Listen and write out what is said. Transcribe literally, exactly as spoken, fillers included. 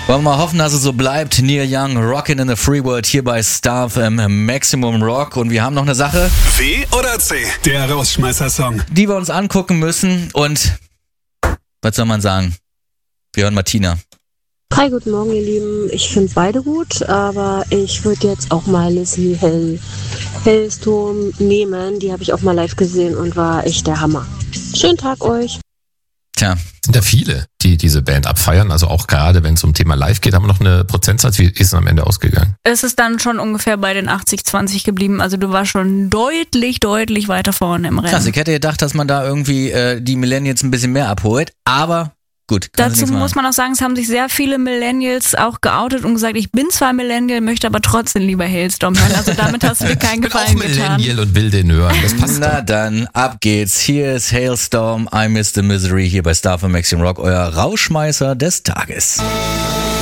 Wollen wir mal hoffen, dass es so bleibt. Neil Young, Rockin' in the Free World hier bei Star F M Maximum Rock. Und wir haben noch eine Sache. W oder C? Der Rausschmeißer-Song. Die wir uns angucken müssen. Und was soll man sagen? Wir hören Martina. Hi, guten Morgen, ihr Lieben. Ich finde beide gut, aber ich würde jetzt auch mal Lizzie Hell, Hellstorm nehmen. Die habe ich auch mal live gesehen und war echt der Hammer. Schönen Tag euch. Tja. Sind ja viele, die diese Band abfeiern. Also auch gerade, wenn es um Thema Live geht, haben wir noch eine Prozentsatz. Wie ist es am Ende ausgegangen? Es ist dann schon ungefähr bei den achtzig zwanzig geblieben. Also du warst schon deutlich, deutlich weiter vorne im Rennen. Krass, ich hätte gedacht, dass man da irgendwie äh, die Millennials ein bisschen mehr abholt. Aber gut. Dazu muss man auch sagen, es haben sich sehr viele Millennials auch geoutet und gesagt, ich bin zwar Millennial, möchte aber trotzdem lieber Hailstorm hören. Also damit hast du dir keinen Gefallen getan. Ich bin auch Millennial und will den hören. Das passt Na doch. dann, ab geht's. Hier ist Hailstorm, I Miss the Misery hier bei Star F M Maximum Rock, euer Rauschmeißer des Tages.